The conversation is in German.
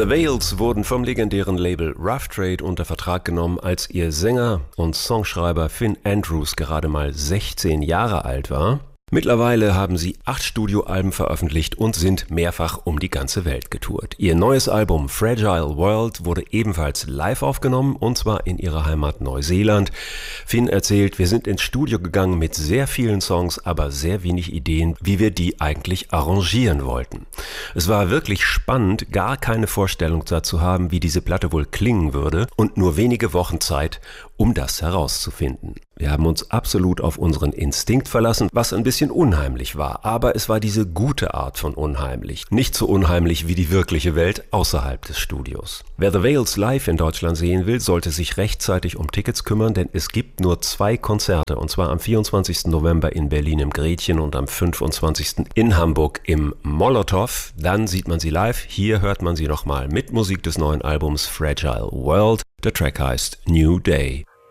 The Veils wurden vom legendären Label Rough Trade unter Vertrag genommen, als ihr Sänger und Songschreiber Finn Andrews gerade mal 16 Jahre alt war. Mittlerweile haben sie 8 Studioalben veröffentlicht und sind mehrfach um die ganze Welt getourt. Ihr neues Album Fragile World wurde ebenfalls live aufgenommen, und zwar in ihrer Heimat Neuseeland. Finn erzählt, wir sind ins Studio gegangen mit sehr vielen Songs, aber sehr wenig Ideen, wie wir die eigentlich arrangieren wollten. Es war wirklich spannend, gar keine Vorstellung dazu haben, wie diese Platte wohl klingen würde, und nur wenige Wochen Zeit, um das herauszufinden. Wir haben uns absolut auf unseren Instinkt verlassen, was ein bisschen unheimlich war, aber es war diese gute Art von unheimlich. Nicht so unheimlich wie die wirkliche Welt außerhalb des Studios. Wer The Veils live in Deutschland sehen will, sollte sich rechtzeitig um Tickets kümmern, denn es gibt nur 2 Konzerte, und zwar am 24. November in Berlin im Gretchen und am 25. in Hamburg im Molotow. Dann sieht man sie live, hier hört man sie nochmal mit Musik des neuen Albums Fragile World. Der Track heißt New Day.